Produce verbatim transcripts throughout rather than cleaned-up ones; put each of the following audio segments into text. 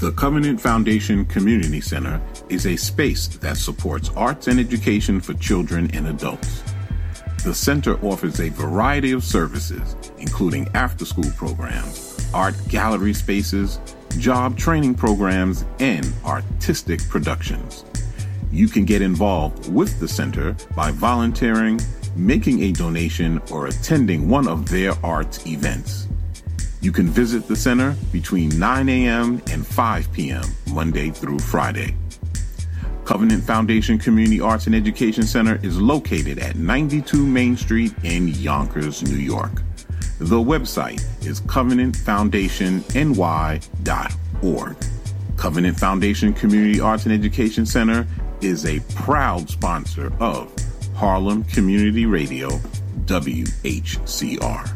The Covenant Foundation Community Center is a space that supports arts and education for children and adults. The center offers a variety of services, including after-school programs, art gallery spaces, job training programs, and artistic productions. You can get involved with the center by volunteering, making a donation, or attending one of their arts events. You can visit the center between nine a.m. and five p.m. Monday through Friday. Covenant Foundation Community Arts and Education Center is located at ninety-two Main Street in Yonkers, New York. The website is covenant foundation n y dot org. Covenant Foundation Community Arts and Education Center is a proud sponsor of Harlem Community Radio, W H C R.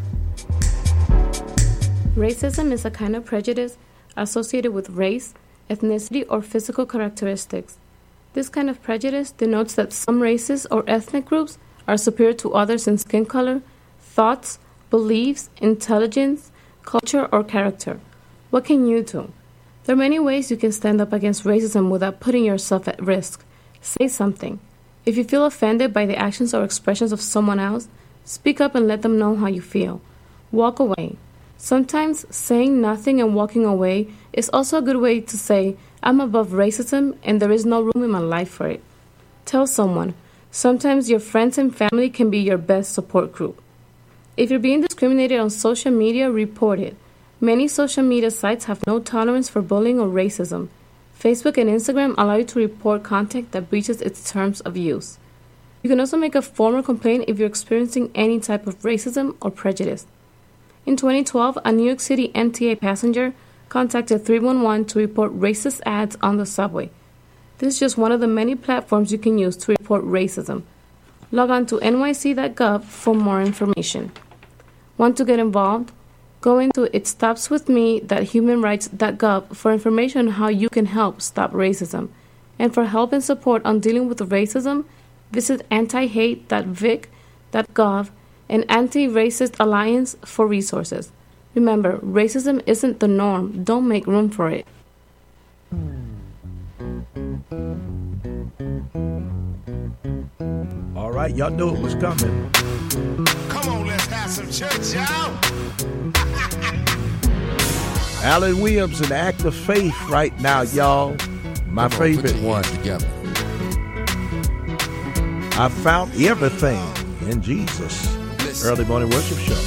Racism is a kind of prejudice associated with race, ethnicity, or physical characteristics. This kind of prejudice denotes that some races or ethnic groups are superior to others in skin color, thoughts, beliefs, intelligence, culture, or character. What can you do? There are many ways you can stand up against racism without putting yourself at risk. Say something. If you feel offended by the actions or expressions of someone else, speak up and let them know how you feel. Walk away. Sometimes saying nothing and walking away is also a good way to say, I'm above racism and there is no room in my life for it. Tell someone. Sometimes your friends and family can be your best support group. If you're being discriminated on social media, report it. Many social media sites have no tolerance for bullying or racism. Facebook and Instagram allow you to report content that breaches its terms of use. You can also make a formal complaint if you're experiencing any type of racism or prejudice. In twenty twelve, a New York City M T A passenger contacted three one one to report racist ads on the subway. This is just one of the many platforms you can use to report racism. Log on to N Y C dot gov for more information. Want to get involved? Go into it stops with me dot human rights dot gov for information on how you can help stop racism. And for help and support on dealing with racism, visit anti hate dot vic dot gov and Anti-Racist Alliance for resources. Remember, racism isn't the norm. Don't make room for it. All right, y'all knew it was coming. Come on, let's have some church, y'all. Alan Williams, An Act of Faith right now, y'all. My Come on, favorite put your one. hands together. I found everything in Jesus. Listen. Early morning worship show.